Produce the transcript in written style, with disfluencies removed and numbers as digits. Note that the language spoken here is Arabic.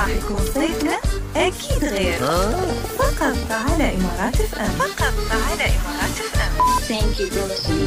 راح يكون صيفنا أكيد غير. فقط على إمارات FM. Thank you for listening.